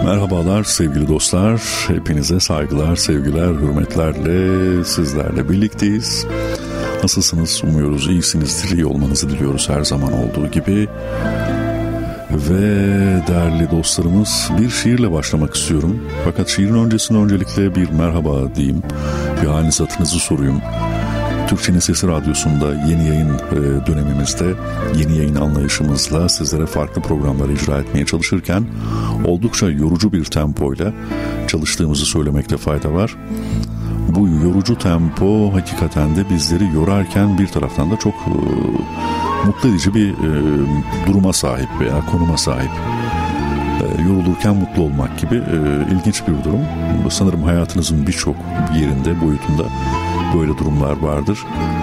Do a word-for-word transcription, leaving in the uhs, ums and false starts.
Merhabalar sevgili dostlar, hepinize saygılar, sevgiler, hürmetlerle sizlerle birlikteyiz. Nasılsınız? Umuyoruz iyisinizdir, iyi olmanızı diliyoruz her zaman olduğu gibi. Ve değerli dostlarımız, bir şiirle başlamak istiyorum. Fakat şiirin öncesinde öncelikle bir merhaba diyeyim, bir haliniz hatırınızı sorayım. Türkçenin Sesi Radyosu'nda yeni yayın dönemimizde, yeni yayın anlayışımızla sizlere farklı programları icra etmeye çalışırken oldukça yorucu bir tempoyla çalıştığımızı söylemekte fayda var. Bu yorucu tempo hakikaten de bizleri yorarken bir taraftan da çok e, mutlu edici bir e, duruma sahip veya konuma sahip. E, yorulurken mutlu olmak gibi e, ilginç bir durum. Sanırım hayatınızın birçok yerinde, boyutunda böyle durumlar vardır.